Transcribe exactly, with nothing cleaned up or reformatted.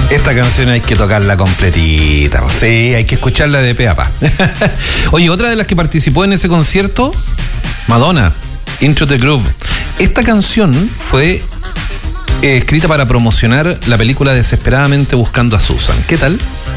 Esta canción hay que tocarla completita. Sí, hay que escucharla de pe a pa. Oye, otra de las que participó en ese concierto, Madonna, Into the Groove. Esta canción fue eh, escrita para promocionar la película Desesperadamente Buscando a Susan. ¿Qué tal?